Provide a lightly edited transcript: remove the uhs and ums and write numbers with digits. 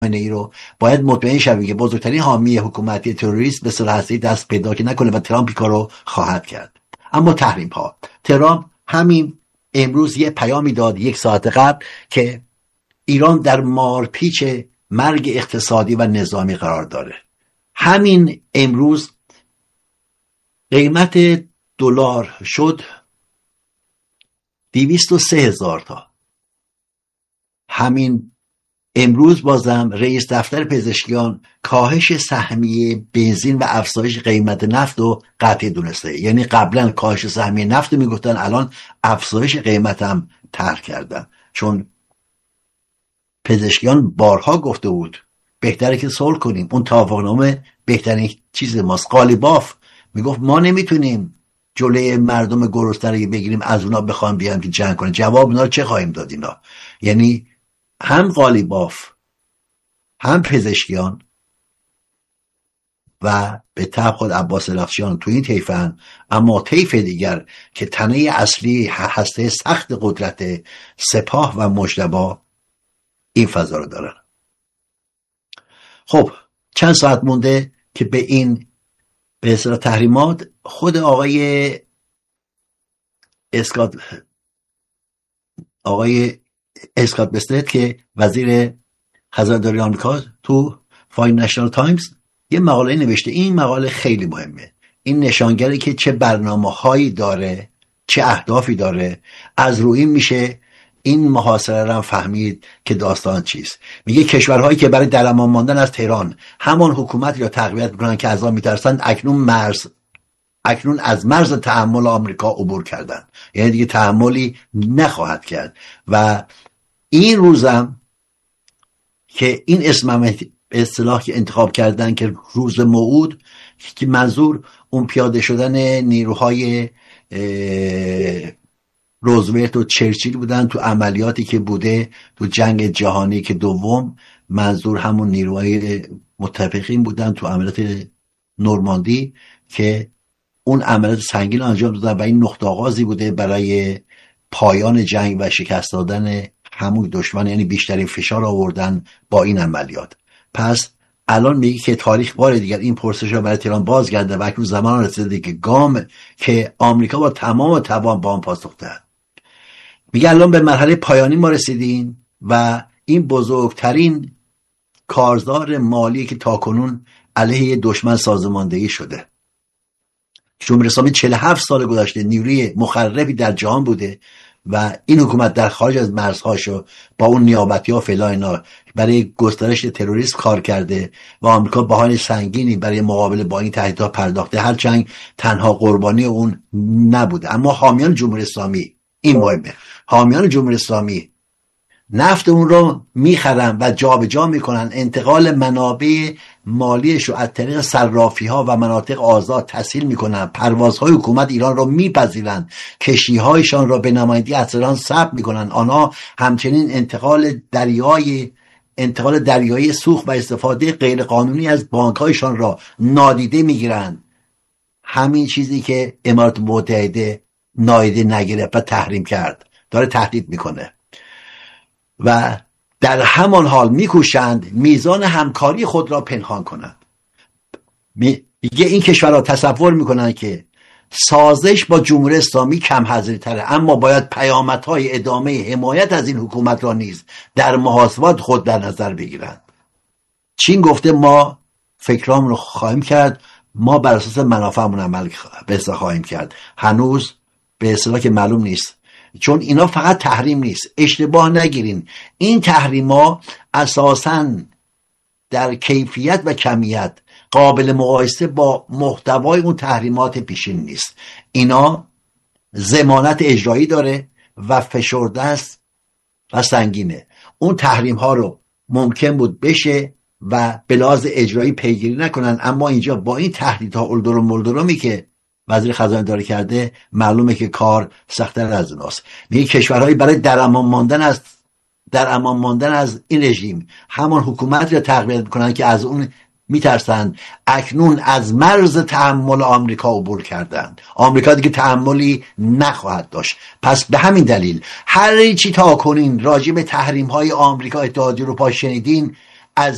خامنه ای رو باید مطمئن شویم که بزرگترین حامی حکومتی تروریست به سلاح هسته‌ای دست پیدا که نکنه و ترامپ کارو خواهد کرد. اما تحریم ها، ترامپ همین امروز یه پیامی داد 1 ساعت قبل که ایران در مارپیچ مرگ اقتصادی و نظامی قرار داره. همین امروز قیمت دلار شد 203,000 تا. همین امروز بازم رئیس دفتر پزشکیان کاهش سهمیه بنزین و افزایش قیمت نفت رو قطعی دونسته. یعنی قبلا کاهش سهمیه نفت رو میگفتن، الان افزایش قیمت هم طرح کردن، چون پزشکیان بارها گفته بود بهتره که صلح کنیم. اون توافقنامه بهترین چیز ماست. قالیباف میگفت ما نمیتونیم جلوی مردم گرسنه رو بگیریم از اونا بخوام بیان که جنگ کنه. جواب اونا چه خواهیم داد اینا؟ یعنی هم قالیباف هم پزشکیان و به طب خود عباس رخشیان تو این طیفن، اما طیف دیگر که تنه اصلی هسته سخت قدرت سپاه و مجتبی این فضا رو دارن. خب چند ساعت مونده که به این به اصطلاح تحریمات خود آقای اسکات بستت که وزیر خزانداری آمریکا تو فاینانشال تایمز یه مقاله نوشته. این مقاله خیلی مهمه. این نشانگره که چه برنامه‌هایی داره، چه اهدافی داره. از روی این میشه این محاصره رو فهمید که داستان چیست. میگه کشورهایی که برای در امان ماندن از تهران همان حکومتی رو تقویت میکنن که از آن میترسن اکنون از مرز تحمل آمریکا عبور کردن. یعنی دیگه تحملی نخواهد کرد. و این روزم که این اسم به اصطلاح که انتخاب کردن که روز موعود، که منظور اون پیاده شدن نیروهای روزولت و چرچیل بودن تو عملیاتی که بوده تو جنگ جهانی که دوم. منظور همون نیروهای متفقین بودن تو عملیات نورماندی که اون عملیات سنگین انجام دادن و این نقطه آغازی بوده برای پایان جنگ و شکست دادن همون دشمن. یعنی بیشترین فشار آوردن با این عملیات. پس الان میگه که تاریخ بار دیگر این پرسش رو برای تهران بازگرده و اکنون زمان رسیده که که آمریکا با تمام توان با آن پاسخ دهد. میگه الان به مرحله پایانی ما رسیدیم و این بزرگترین کارزار مالی که تاکنون علیه دشمن سازماندهی شده. جمهوری اسلامی 47 سال گذشته نیروی مخربی در جهان بوده و این حکومت در خارج از مرزهاشو با اون نیابتی‌ها فعلا اینا برای گسترش تروریسم کار کرده و آمریکا بهای سنگینی برای مقابله با این تهدیدها پرداخته، هرچند تنها قربانی اون نبوده. اما حامیان جمهوری اسلامی، این مهمه، حامیان جمهوری اسلامی نفت اون رو میخرن و جابجا میکنن، انتقال منابع مالیش رو از طریق صرافی ها و مناطق آزاد تسهیل میکنن، پروازهای حکومت ایران رو میپذیرن، کشتی هایشان را به نمایندگی از ایران ثبت میکنن. آنها همچنین انتقال دریایی سوخت و استفاده غیر قانونی از بانک هایشان را نادیده میگیرن. همین چیزی که امارات متحده نادیده نگرفت و تحریم کرد داره تهدید میکنه و در همان حال میکوشند میزان همکاری خود را پنهان کنند. میگه این کشورها تصور میکنند که سازش با جمهوری اسلامی کم حذری تره، اما باید پیامدهای ادامه حمایت از این حکومت را نیز در محاسبات خود در نظر بگیرند. چین گفته ما فکرام رو خواهیم کرد، ما بر اساس منافعمون عمل خواهیم کرد. هنوز به اصطلاح که معلوم نیست، چون اینا فقط تحریم نیست. اشتباه نگیرین، این تحریما اساساً در کیفیت و کمیت قابل مقایسه با محتوای اون تحریمات پیشین نیست. اینا ضمانت اجرایی داره و فشرده است و سنگینه. اون تحریم ها رو ممکن بود بشه و به لحاظ اجرایی پیگیری نکنن، اما اینجا با این تهدیدها اولدرم مولدرمی که وزیر خزانه داری کرده معلومه که کار سخت‌تر از اوناست. میگه کشورهایی برای در امان ماندن از این رژیم همان حکومت را تقویت میکنن که از اون میترسن اکنون از مرز تحمل آمریکا عبور کردن. آمریکا دیگه تحملی نخواهد داشت. پس به همین دلیل هر چی تا کنین راجع به تحریم های آمریکا اتحادیه اروپا شنیدین